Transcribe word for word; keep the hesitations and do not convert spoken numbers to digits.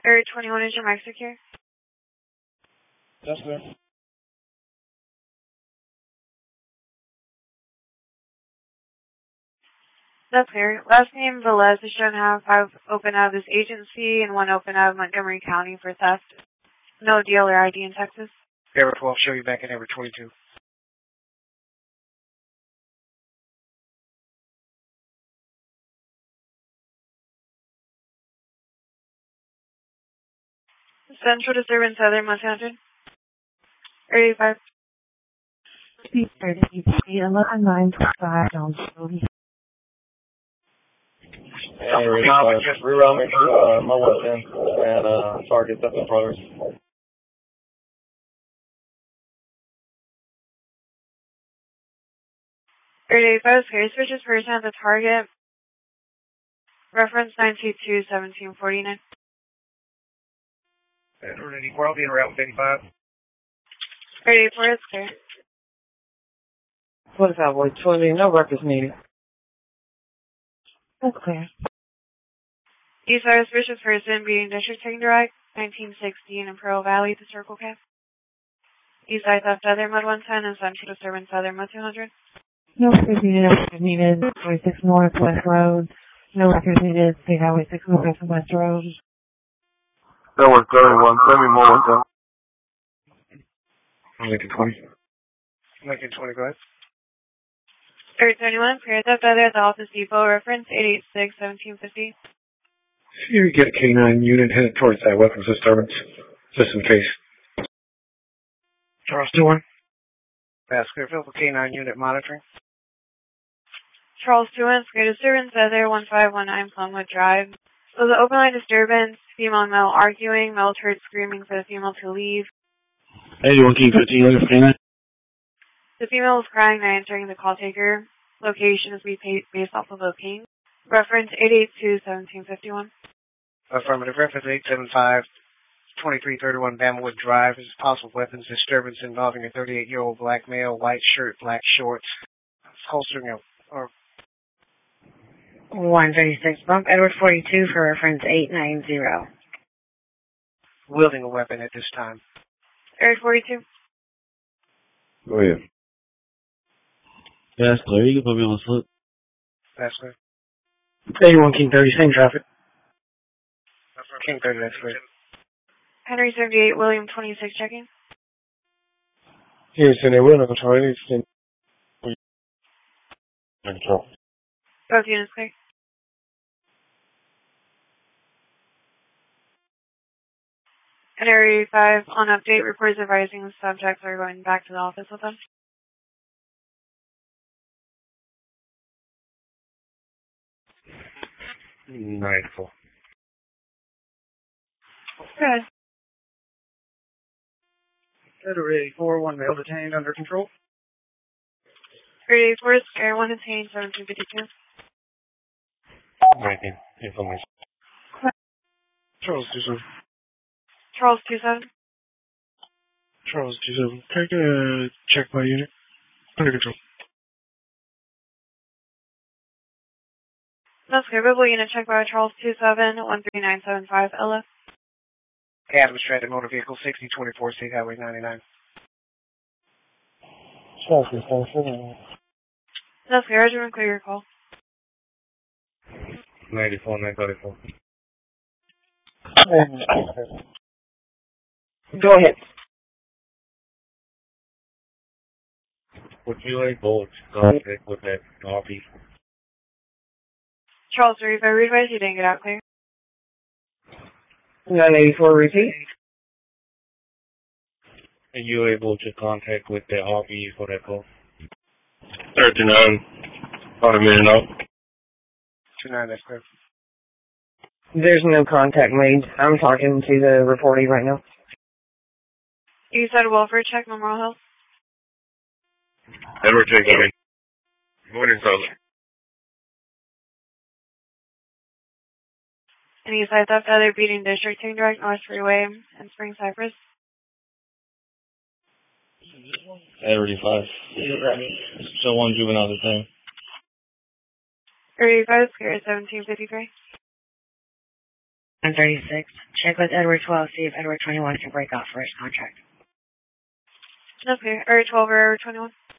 Area twenty-one is your mic secure? That's clear. That's clear. Last name, Velez, is shown to have five open out of this agency and one open out of Montgomery County for theft. No deal or I D in Texas. Area twelve, show you back in Area twenty-two. Central disturbance, Southern one hundred. Area five. eleven nine five Jones. Area five. Just reroute me to uh, my weapon and uh, target that's in progress. Area five, scary searches person at the target. Reference nine two two seventeen forty-nine. Area eighty-four, I'll be in route eighty-five. Area eighty-four is clear. forty-five, boy, twenty, no records needed. That's clear. East side suspicious person being district taking direct, nineteen sixty in Imperial Valley, the Circle K. East side theft other mode one ten and central disturbance other mode two hundred. No records needed, no records needed, twenty-six North West Road. No records needed, State Highway six North West Road. That was thirty-one, send me more one time. Lincoln twenty. Lincoln twenty, go ahead. Area twenty-one, clear theft other at the Office Depot, reference eight eight six seventeen fifty. Here you get a K nine unit headed towards that weapons disturbance, just in case. Charles two one. That's clear, Phil, K nine unit monitoring. Charles two one, clear disturbance other one five one nine Plumwood Drive. So the open line disturbance, female and male arguing, male heard screaming for the female to leave. eighty-one King fifteen, looking for K nine. The female is crying and answering the call taker. Location is based off of a ping. Reference eight eight two seventeen fifty-one. Affirmative. Reference eight seven five twenty-three thirty-one Bamawood Drive. Is possible weapons disturbance involving a thirty-eight-year-old black male, white shirt, black shorts, holstering a or one thirty-six bump, Edward forty-two for reference eight nine zero. Wielding a weapon at this time. Area forty-two. Go ahead. Yeah, that's clear. You can put me on the slip. That's clear. eighty-one King thirty, same traffic. King thirty, that's clear. Henry seventy-eight, William twenty-six checking. Here, send it. We're not control. It is send. Control. Both units clear. And Area five, on update, reports advising the subjects are going back to the office with them. ninety-four. Good. Area eighty-four, one male detained under control. Area eighty-four, Area one detained, seventeen fifty-two. nineteen. Information. Charles two seven. Charles two seven. Charles two seven. Take a check by unit. Under control. That's clear. Bible unit check by Charles two seven one three nine seven five L F. Adams Transit Motor Vehicle sixty twenty-four State Highway ninety-nine. Charles two seven. That's clear. Regiment, clear your call. ninety-four, nine thirty-four. Go ahead. Would you able to contact with that R P? Charles three five, readwise, you didn't get out clear. nine eighty-four, repeat. Are you able to contact with the R P for that call? thirty-nine. About a minute out. two nine, that's clear. There's no contact made. I'm talking to the reportee right now. You said welfare check, Memorial Health. Edward taking in. Morning, Southern. And you said theft other beating district taking direct North Freeway and Spring Cypress. Edward five. So one juvenile detained. Area five, clear seventeen fifty-three. one thirty-six. Check with Edward twelve, see if Edward twenty-one can break off for his contract. Okay, Edward twelve or Edward twenty-one?